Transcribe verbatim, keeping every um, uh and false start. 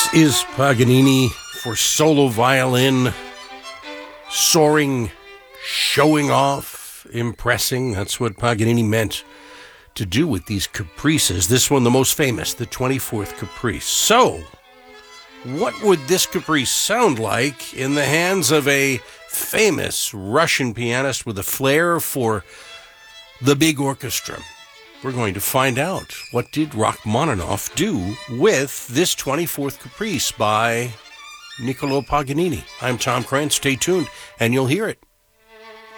This is Paganini for solo violin, soaring, showing off, impressing. That's what Paganini meant to do with these caprices. This one, the most famous, the twenty-fourth Caprice. So, what would this caprice sound like in the hands of a famous Russian pianist with a flair for the big orchestra? We're going to find out. What did Rachmaninoff do with this twenty-fourth Caprice by Niccolò Paganini? I'm Tom Krantz. Stay tuned, and you'll hear it.